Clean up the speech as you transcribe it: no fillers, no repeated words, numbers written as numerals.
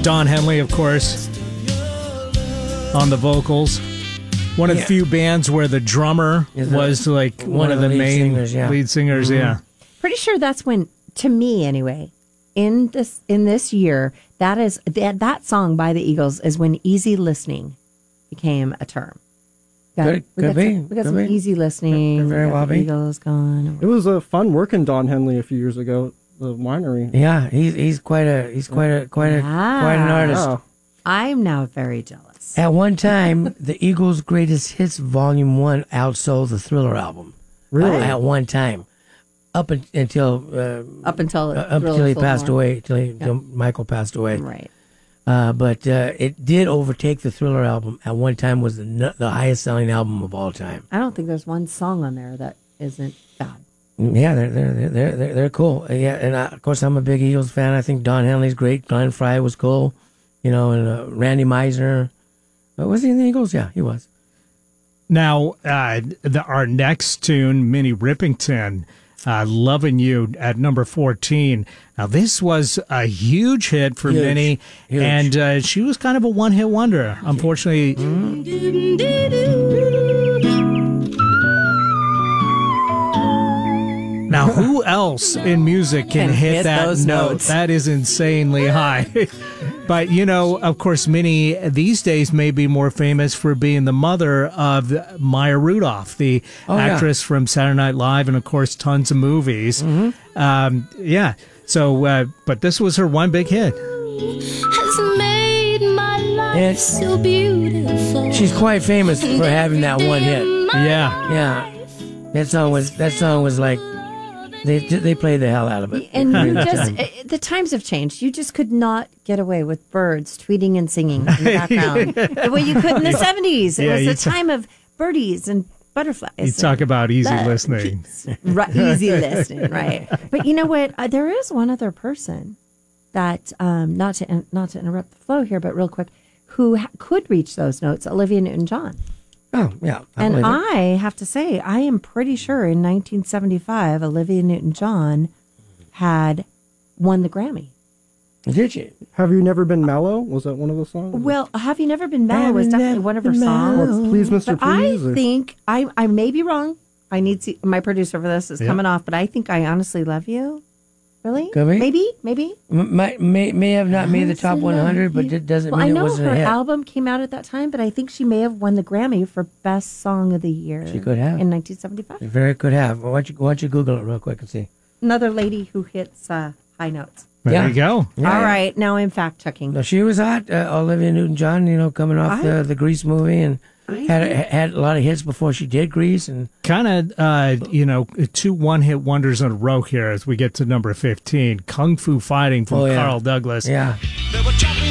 Don Henley, of course, on the vocals. One of the few bands where the drummer was like one of the main lead singers. Yeah. Pretty sure that's when, to me anyway, in this year, that song by the Eagles is when easy listening became a term. Could be. We got some easy listening. Could very well be. Eagles gone. It was fun working Don Henley a few years ago. The winery. Yeah, he's quite an artist. Wow. I'm now very jealous. At one time, the Eagles' Greatest Hits Volume 1 outsold the Thriller album. Really? At one time. Up until he passed away, until Michael passed away. Right. But it did overtake the Thriller album. At one time, was the highest selling album of all time. I don't think there's one song on there that isn't bad. Yeah, they're cool. Yeah, and of course I'm a big Eagles fan. I think Don Henley's great. Glenn Frey was cool. And Randy Meisner. Was he in the Eagles? Yeah, he was. Now, our next tune, Minnie Rippington, Loving You at number 14. Now, this was a huge hit for Minnie, and she was kind of a one-hit wonder, unfortunately. Now, who else in music can hit that those note? notes? That is insanely high. But, of course, Minnie these days may be more famous for being the mother of Maya Rudolph, the actress from Saturday Night Live and, of course, tons of movies. Mm-hmm. So, but this was her one big hit. Has made my life so beautiful. She's quite famous for having that one hit. Yeah. That song was like, they played the hell out of it. And you just, the times have changed. You just could not get away with birds tweeting and singing in the background the way you could in the 70s. It was the time of birdies and butterflies. You talk about easy listening. Easy listening, right. But you know what? There is one other person that, not to interrupt the flow here, but real quick, who could reach those notes, Olivia Newton-John. Oh, yeah. I have to say, I am pretty sure in 1975, Olivia Newton-John had won the Grammy. Did she? Have You Never Been Mellow? Was that one of the songs? Well, Have You Never Been Mellow was definitely one of her songs. Well, Please, Mr. But Please. I think, I may be wrong. I need to, my producer for this is coming off, but I think I Honestly Love You. Really? Could be. Maybe. May have not made the top 100, but it doesn't mean it wasn't a hit. I know her album came out at that time, but I think she may have won the Grammy for Best Song of the Year. She could have. In 1975. She very could have. Why don't you Google it real quick and see. Another lady who hits high notes. There you go. Yeah. All right, now I'm fact-checking. No, she was hot. Olivia Newton-John, coming off the Grease movie, and had a lot of hits before she did Grease, and kind of two one-hit wonders in a row here as we get to number 15, Kung Fu Fighting from Carl Douglas. Yeah.